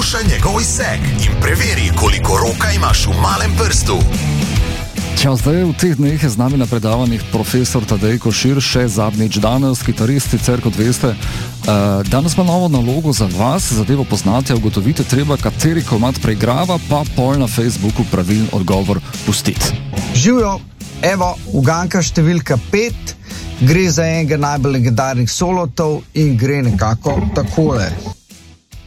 Poslušaj njegov izsek in preveri, koliko roka imaš v malem prstu. Čau, zdaj v teh dneh je z nami na predavanjih profesor Tadej Košir, še zadnjič danes, kitarist, sicer kot veste. Danes ima novo nalogo za vas, zadevo poznate, ugotovite treba, kateri komad preigrava, pa pol na Facebooku pravilen odgovor pustiti. Živijo, evo, uganka številka 5, gre za enega najbolj legendarnih solotov in gre nekako takole.